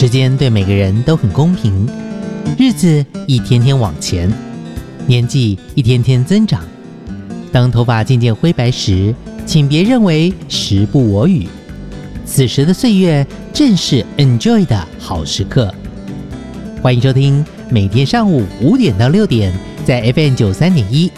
时间对每个人都很公平，日子一天天往前，年纪一天天增长。当头发渐渐灰白时，请别认为时不我与，此时的岁月正是 enjoy 的好时刻。欢迎收听每天上午5点到6点，在 FM 93.1